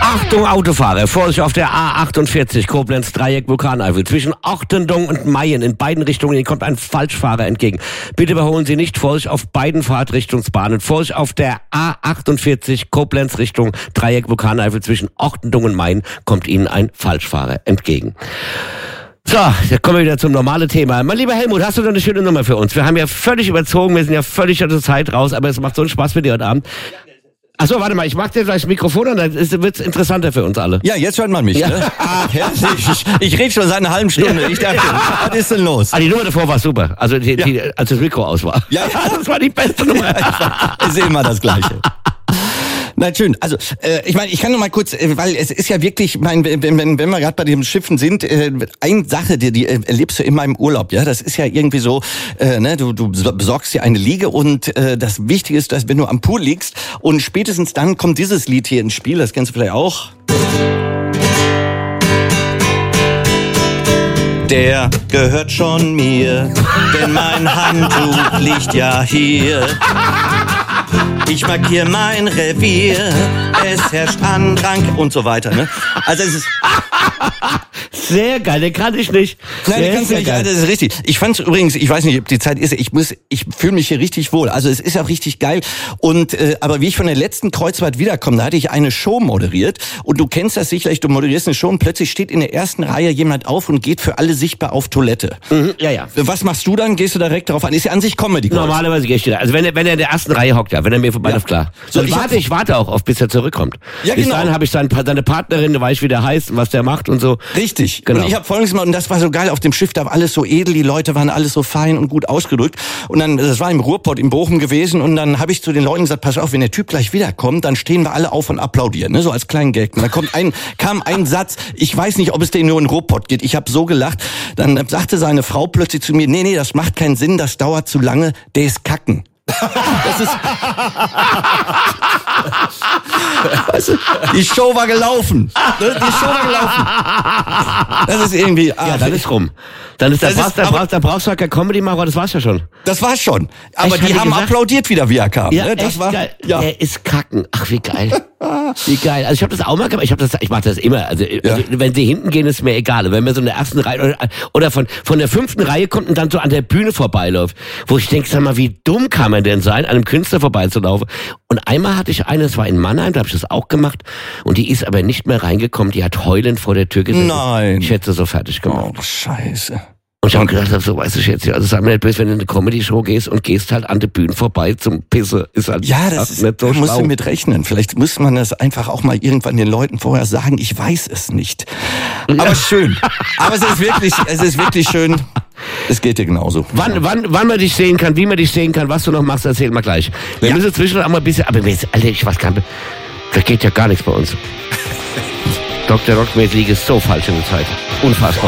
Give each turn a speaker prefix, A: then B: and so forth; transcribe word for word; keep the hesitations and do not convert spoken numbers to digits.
A: Achtung Autofahrer, Vorsicht auf der A achtundvierzig, Koblenz Dreieck Vulkaneifel. Zwischen Ochtendung und Mayen in beiden Richtungen, Ihnen kommt ein Falschfahrer entgegen. Bitte überholen Sie nicht, Vorsicht auf beiden Fahrtrichtungsbahnen. Vorsicht auf der A achtundvierzig, Koblenz Richtung Dreieck Vulkaneifel. Zwischen Ochtendung und Mayen kommt Ihnen ein Falschfahrer entgegen. So, jetzt kommen wir wieder zum normalen Thema. Mein lieber Helmut, hast du noch eine schöne Nummer für uns? Wir haben ja völlig überzogen, wir sind ja völlig aus der Zeit raus, aber es macht so einen Spaß mit dir heute Abend. Achso, warte mal, ich mach dir gleich das Mikrofon und dann wird's interessanter für uns alle.
B: Ja, jetzt hört man mich,
A: ja.
B: Ne? Ach, herzlich. Ich, ich rede schon seit einer halben Stunde. Ich dachte, was ist denn los?
A: Ah, die Nummer davor war super. Also, die,
B: ja.
A: die, als das Mikro aus war.
B: Ja, ja.
A: Das war die beste Nummer.
B: Ja, ich sehe immer das Gleiche. Na schön, also äh, ich meine, ich kann nur mal kurz, äh, weil es ist ja wirklich, mein, wenn, wenn, wenn wir gerade bei den Schiffen sind, äh, eine Sache, die, die äh, erlebst du immer im Urlaub, ja, das ist ja irgendwie so, äh, ne, du, du besorgst dir eine Liege und äh, das Wichtige ist, dass wenn du am Pool liegst und spätestens dann kommt dieses Lied hier ins Spiel, das kennst du vielleicht auch. Der gehört schon mir, denn mein Handtuch liegt ja hier. Ich markiere mein Revier, es herrscht Andrang und so weiter, ne? Also es ist
A: sehr geil, den kann ich nicht.
B: Nein,
A: den
B: kannst du nicht. Geil. Das ist richtig. Ich fand's übrigens, ich weiß nicht, ob die Zeit ist, ich muss, ich fühle mich hier richtig wohl. Also es ist auch richtig geil. Und äh, aber wie ich von der letzten Kreuzfahrt wiederkomme, da hatte ich eine Show moderiert und du kennst das sicherlich, du moderierst eine Show und plötzlich steht in der ersten Reihe jemand auf und geht für alle sichtbar auf Toilette.
A: Mhm, ja, ja.
B: Was machst du dann? Gehst du direkt darauf an? Ist ja an sich Comedy.
A: Normalerweise gehe ich da. Also wenn er, wenn er in der ersten Reihe hockt, ja, wenn er mir vorbei läuft, klar. So, ich warte, ich warte auch oft, bis er zurückkommt.
B: Ja,
A: bis
B: genau.
A: dahin habe ich seine, seine Partnerin, da weiß ich, wie der heißt und was der macht und so.
B: Richtig.
A: Genau.
B: Und ich habe folgendes mal, und das war so geil, auf dem Schiff, da war alles so edel, die Leute waren alles so fein und gut ausgedrückt. Und dann, das war im Ruhrpott in Bochum gewesen, und dann habe ich zu den Leuten gesagt, pass auf, wenn der Typ gleich wiederkommt, dann stehen wir alle auf und applaudieren, ne, so als kleinen Gag. Und dann kommt ein, kam ein Satz, ich weiß nicht, ob es den nur in Ruhrpott geht, ich habe so gelacht, dann sagte seine Frau plötzlich zu mir, nee, nee, das macht keinen Sinn, das dauert zu lange, der ist kacken. Das ist weißt du, die Show war gelaufen. Die Show war gelaufen. Das ist irgendwie...
A: Ah, ja, dann ist rum. Dann ist, da, brauchst, ist, da, brauchst, da brauchst du ja kein Comedy-Macher, das war's ja schon.
B: Das war's schon. Aber
A: ich
B: die haben
A: gesagt,
B: applaudiert wieder, wie er kam.
A: Ja,
B: ne? Das
A: echt
B: war,
A: geil.
B: Ja.
A: Der ist kacken. Ach, wie geil. Wie geil. Also ich habe das auch mal gemacht. Ich habe das, ich mache das immer. Also, ja. also wenn sie hinten gehen, ist mir egal. Wenn man so in der ersten Reihe oder, oder von von der fünften Reihe kommt und dann so an der Bühne vorbeiläuft, wo ich denke, sag mal, wie dumm kann man denn sein, an einem Künstler vorbeizulaufen? Und einmal hatte ich eine, das war in Mannheim, da habe ich das auch gemacht, und die ist aber nicht mehr reingekommen. Die hat heulend vor der Tür gesessen.
B: Nein.
A: Ich hätte sie so fertig gemacht.
B: Oh, Scheiße.
A: Und ich habe gedacht, so weißt du jetzt, also sag mir nicht bloß, wenn du in eine Comedy-Show gehst und gehst halt an der Bühne vorbei zum Pisse, ist halt
B: ja, das ist,
A: nicht so
B: da
A: schlau.
B: musst du mit rechnen. Vielleicht muss man das einfach auch mal irgendwann den Leuten vorher sagen, ich weiß es nicht. Aber ja. Schön. Aber es ist wirklich, es ist wirklich schön. Es geht dir genauso.
A: Wann, wann, wann man dich sehen kann, wie man dich sehen kann, was du noch machst, erzähl mal gleich. Wir
B: ja.
A: müssen zwischendurch auch mal ein bisschen, aber Alter, ich weiß gar nicht, da geht ja gar nichts bei uns. Doktor Rockmäßig ist so falsch in der Zeit. Unfassbar.